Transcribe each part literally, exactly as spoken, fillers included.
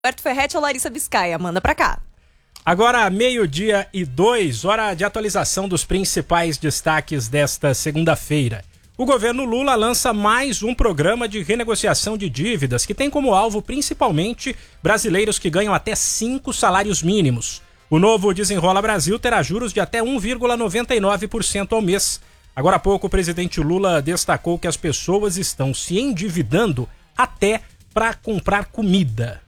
Roberto Ferretti ou Larissa Biscaia? Manda pra cá. Agora, meio-dia e dois, hora de atualização dos principais destaques desta segunda-feira. O governo Lula lança mais um programa de renegociação de dívidas que tem como alvo principalmente brasileiros que ganham até cinco salários mínimos. O novo Desenrola Brasil terá juros de até um vírgula noventa e nove por cento ao mês. Agora há pouco, o presidente Lula destacou que as pessoas estão se endividando até para comprar comida.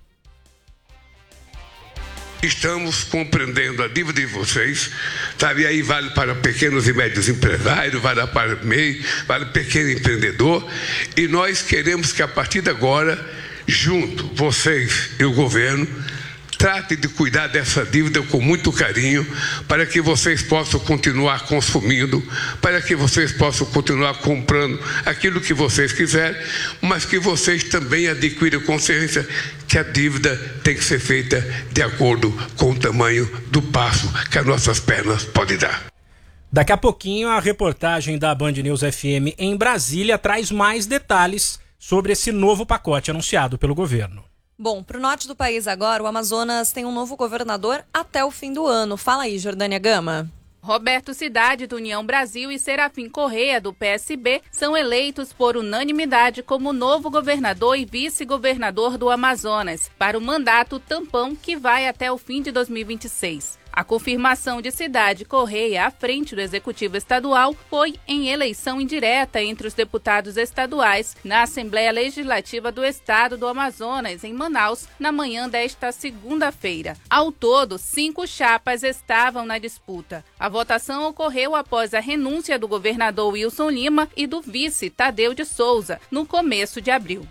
Estamos compreendendo a dívida de vocês, sabe? E aí vale para pequenos e médios empresários, vale para o M E I, vale para pequeno empreendedor. E nós queremos que a partir de agora, junto, vocês e o governo, tratem de cuidar dessa dívida com muito carinho, para que vocês possam continuar consumindo, para que vocês possam continuar comprando aquilo que vocês quiserem, mas que vocês também adquiram consciência que a dívida tem que ser feita de acordo com o tamanho do passo que as nossas pernas podem dar. Daqui a pouquinho, a reportagem da Band News F M em Brasília traz mais detalhes sobre esse novo pacote anunciado pelo governo. Bom, para o norte do país agora, o Amazonas tem um novo governador até o fim do ano. Fala aí, Jordânia Gama. Roberto Cidade, do União Brasil, e Serafim Correia, do P S B, são eleitos por unanimidade como novo governador e vice-governador do Amazonas, para o mandato tampão que vai até o fim de dois mil e vinte e seis. A confirmação de Cidade Correia à frente do Executivo Estadual foi em eleição indireta entre os deputados estaduais na Assembleia Legislativa do Estado do Amazonas, em Manaus, na manhã desta segunda-feira. Ao todo, cinco chapas estavam na disputa. A votação ocorreu após a renúncia do governador Wilson Lima e do vice Tadeu de Souza, no começo de abril.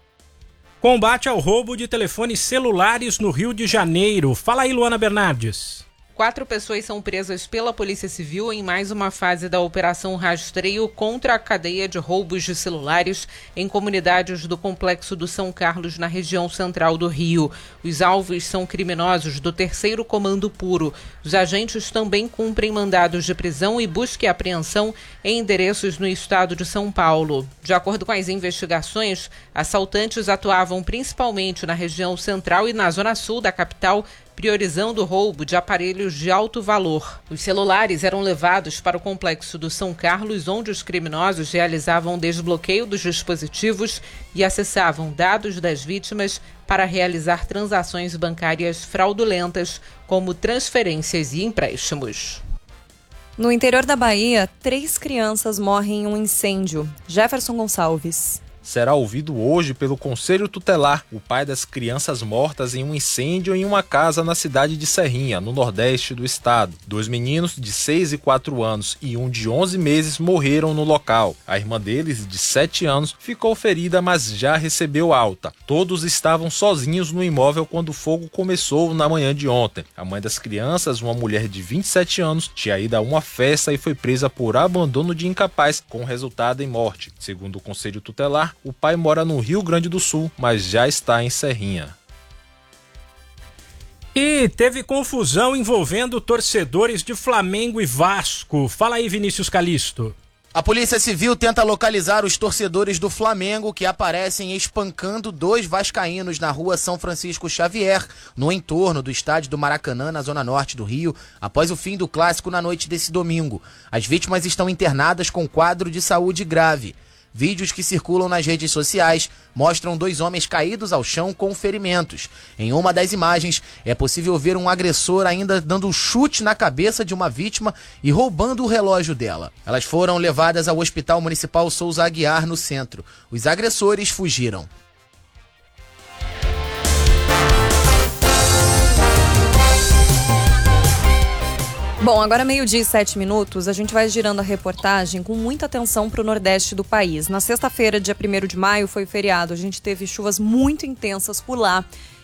Combate ao roubo de telefones celulares no Rio de Janeiro. Fala aí, Luana Bernardes. Quatro pessoas são presas pela Polícia Civil em mais uma fase da Operação Rastreio contra a cadeia de roubos de celulares em comunidades do Complexo do São Carlos, na região central do Rio. Os alvos são criminosos do terceiro Comando Puro. Os agentes também cumprem mandados de prisão e busca e apreensão em endereços no estado de São Paulo. De acordo com as investigações, assaltantes atuavam principalmente na região central e na zona sul da capital, priorizando o roubo de aparelhos de alto valor. Os celulares eram levados para o Complexo do São Carlos, onde os criminosos realizavam o desbloqueio dos dispositivos e acessavam dados das vítimas para realizar transações bancárias fraudulentas, como transferências e empréstimos. No interior da Bahia, três crianças morrem em um incêndio. Jefferson Gonçalves. Será ouvido hoje pelo Conselho Tutelar o pai das crianças mortas em um incêndio em uma casa na cidade de Serrinha, no nordeste do estado. Dois meninos de seis e quatro anos e um de onze meses morreram no local. A irmã deles, de sete anos, ficou ferida, mas já recebeu alta. Todos estavam sozinhos no imóvel quando o fogo começou na manhã de ontem. A mãe das crianças, uma mulher de vinte e sete anos, tinha ido a uma festa e foi presa por abandono de incapaz, com resultado em morte. Segundo o Conselho Tutelar, o pai mora no Rio Grande do Sul, mas já está em Serrinha. E teve confusão envolvendo torcedores de Flamengo e Vasco. Fala aí, Vinícius Calisto. A Polícia Civil tenta localizar os torcedores do Flamengo que aparecem espancando dois vascaínos na rua São Francisco Xavier, no entorno do estádio do Maracanã, na zona norte do Rio, após o fim do clássico na noite desse domingo. As vítimas estão internadas com quadro de saúde grave. Vídeos que circulam nas redes sociais mostram dois homens caídos ao chão com ferimentos. Em uma das imagens, é possível ver um agressor ainda dando um chute na cabeça de uma vítima e roubando o relógio dela. Elas foram levadas ao Hospital Municipal Souza Aguiar, no centro. Os agressores fugiram. Bom, agora meio-dia e sete minutos, a gente vai girando a reportagem com muita atenção para o nordeste do país. Na sexta-feira, dia primeiro de maio, foi feriado. A gente teve chuvas muito intensas por lá.